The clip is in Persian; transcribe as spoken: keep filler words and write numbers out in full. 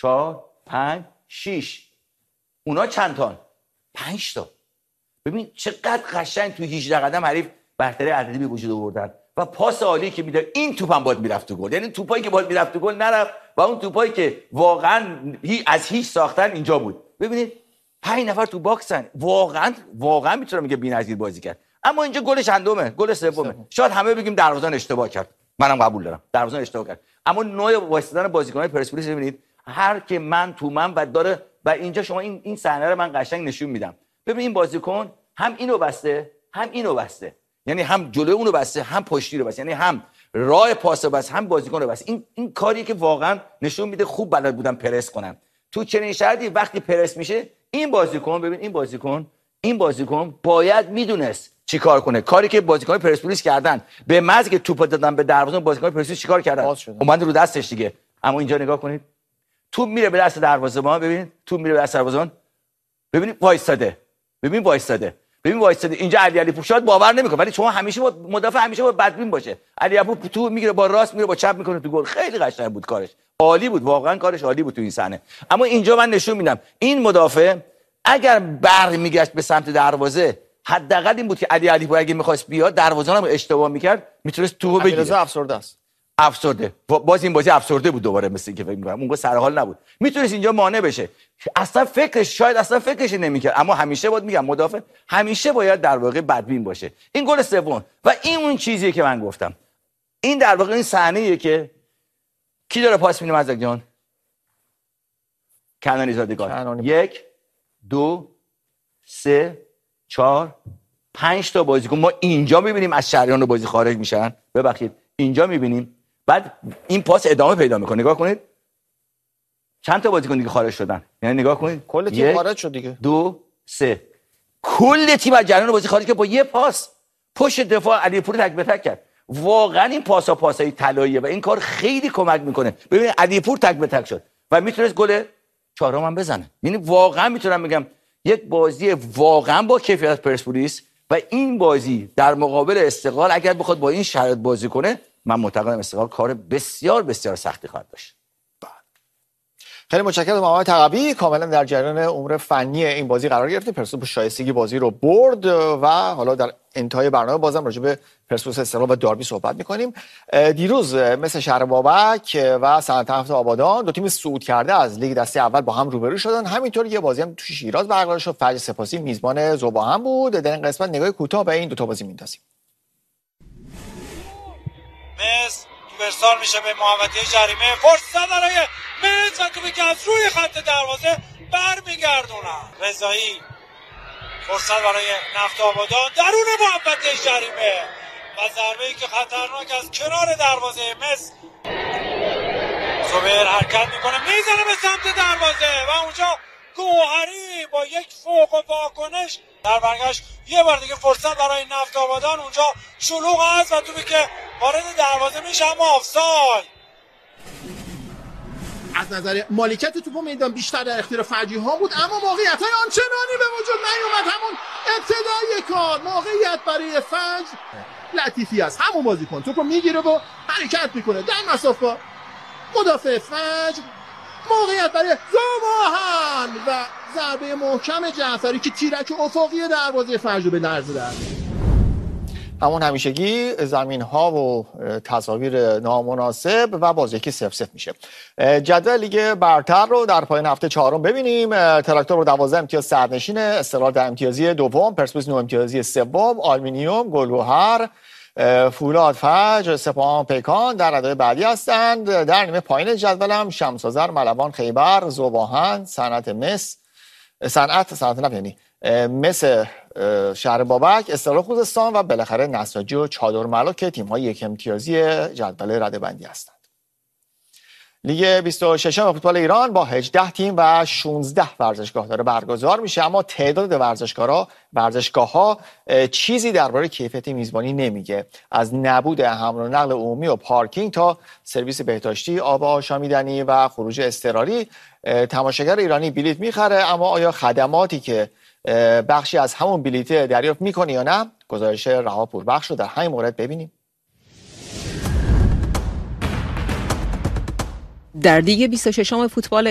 چهار پنج شش. اونا چند تان؟ پنج تا. ببین چقدر قشنگ تو هجده قدم حریف برتری عددی به وجود آوردن و پاس عالی که میداد. این توپم باید میرفت تو گل، یعنی توپایی که باید میرفت تو گل نرفت و اون توپایی که واقعا از هیچ ساختن اینجا بود. ببینید پنج نفر تو باکسن، واقعا واقعا میتونم میگه بی‌نظیر بازی کرد. اما اینجا گل چندمه؟ گل سومه. شاید همه بگیم دروازه‌بان اشتباه کرد، منم قبول دارم دروازه‌بان اشتباه کرد، اما نوع وایسادن بازیکن‌های پرسپولیس ببینید، هر که من تو من و داره و اینجا شما این این صحنه رو من قشنگ نشون میدم. ببین این بازیکن هم اینو بسته هم اینو بسته، یعنی هم جلوی اونو بسته هم پشتی رو بسته، یعنی هم راه پاس بس هم بازیکن رو بس. این این کاریه که واقعا نشون میده خوب بلد بودن پرس کنن. تو چنین شرایطی وقتی پرس میشه این بازیکن، ببین این بازیکن این بازیکن باید میدونست چیکار کنه. کاری که بازیکن پرسپولیس کردن به محض که توپ دادن به دروازه، بازیکن پرسپولیس چیکار کردن؟ اومد رو دستش دیگه. اما اینجا نگاه کنید، توپ میره به دست دروازه‌بان، ببین توپ میره به دست دروازه‌بان، ببین وایساده، ببین وایساده ببین وایساده اینجا علی علیپور شاید باور نمیکنه، ولی شما همیشه با مدافع همیشه با بدبین باشه. علی علیپور تو میگیره با راست میره با چپ میکنه تو گل. خیلی قشنگ بود کارش، عالی بود، واقعا کارش عالی بود تو این صحنه. اما اینجا من نشون میدم این مدافع اگر برمیگشت به سمت دروازه، حداقل این بود که علی علیپور اگه میخواست بیاد دروازه هم اشتباه میکرد میتونست توپو بگیره. علیرضا افسرده است، افسرده باز این بازی افسرده بود دوباره، مثل اینکه فکر می‌کنم اونجا سر حال نبود، میتونست اینجا مانع بشه. اصلا فکرش شاید اصلا فکرش نمیکرد. اما همیشه باید میگم مدافع همیشه باید در واقع بدبین باشه. این گل سوم و این اون چیزیه که من گفتم، این در واقع این صحنه‌ایه که کی داره پاس میده؟ مزدک جان، کنانی زادگان. یک دو سه چهار پنج تا بازیکن ما اینجا میبینیم از شریان بازی خارج میشن. ببخشید اینجا میبینیم، بعد این پاس ادامه پیدا میکنه. نگاه کنید چند تا بازیکن دیگه خارج شدن، یعنی نگاه کنید کل تیم خارج شد دیگه. دو سه کل تیم از جریان بازی خارج که با یه پاس پشت دفاع علیپور تک به تک کرد. واقعا این پاسا پاسای طلاییه و این کار خیلی کمک میکنه. ببینید علیپور تک به تک شد و میتونست گل چهارم هم بزنه. یعنی واقعا میتونم بگم یک بازی واقعا با کیفیت پرسپولیس و این بازی در مقابل استقلال اگر بخواد با این شرایط بازی کنه، من معتقدم استقلال کار بسیار بسیار سختی خواهد داشت. خیلی متشکرم محمد تقوی، کاملا در جریان امور فنی این بازی قرار گرفتیم. پرسپولیس شایستگی بازی رو برد و حالا در انتهای برنامه بازم راجع به پرسپولیس استقلال و داربی صحبت می‌کنیم. دیروز مثل شهر بابک و صنعت نفت آبادان دو تیم صعود کرده از لیگ دسته اول با هم روبرو شدن. همینطور یه بازی هم تو شیراز برگزار شد. فجر سپاسی میزبان ذوباهم بود. در این قسمت نگاه کوتاه به این دو تا بازی می‌اندازیم. مس ورسال میشه به محوطه جریمه، فرصت برای مس و توپی که از روی خط دروازه برمیگردونن. رضایی فرصت برای نفت آبادان درون محوطه جریمه و ضربه‌ای که خطرناک از کنار دروازه مس. زبیر حرکت میکنه میزنه به سمت دروازه و اونجا گوهری با یک فوق و واکنش در برگشت یه بار دیگه فرصت برای نفت آبادان. اونجا شلوغ است و توپی که وارد دروازه میشه اما آفساید. از نظر مالکیت توپ میدان بیشتر در اختیار فجی ها بود، اما موقعیت‌های آنچنانی به وجود نیومد. همون ابتدای کار موقعیت برای فجر لطیفی است، همون بازیکن توپو میگیره و حرکت میکنه در مسافت با مدافع فجر. موقعیت برای ذوباهم و ضربه محکم جعفری که تیرک افقی دروازه فجر رو به لرزه در همون همیشگی زمین ها و تصاویر نامناسب و بازی که سف سف میشه. جدول لیگ برتر رو در پایان هفته چهارم ببینیم. تراکتور رو دوازده امتیاز سرنشینه، استقلال در امتیازی دوم، پرسپولیس نه امتیازی سوم، آلومینیوم، گلوهر، فولاد، فجر، سپاهان، پیکان در ردای بعدی هستند. در نیمه پایین جدول هم شمس‌آذر، ملوان، خیبر، ذوباهم، صنعت مس صنعت صنعت نفت یعنی مثل شهر بابک، استقلال خوزستان و بالاخره نساجی و چادرملا که تیم‌های یک امتیازی جدول رده‌بندی هستند. لیگ بیست و ششم فوتبال ایران با هجده تیم و شانزده ورزشگاه داره برگزار میشه، اما تعداد ورزشگاه‌ها ورزشگاه‌ها چیزی درباره کیفیت میزبانی نمیگه. از نبود حمل و نقل عمومی و پارکینگ تا سرویس بهداشتی، آب آشامیدنی و خروج اضطراری، تماشاگر ایرانی بلیت میخره، اما آیا خدماتی که بخشی از همون بلیت دریافت میکنه یا نه؟ گزارش رها پوربخش رو در همین مورد ببینیم. در لیگ بیست و ششم فوتبال